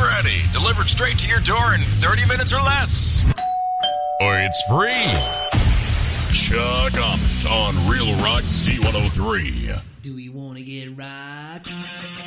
ready. Delivered straight to your door in 30 minutes or less. It's free. Chug up on Real Rock Z103. Do we want to get rocked?